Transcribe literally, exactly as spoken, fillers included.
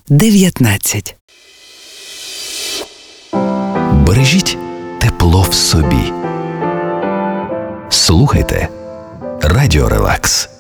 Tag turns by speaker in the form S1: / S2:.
S1: дев'ятнадцять.
S2: Бережіть тепло в собі. Слухайте Радіо Релакс.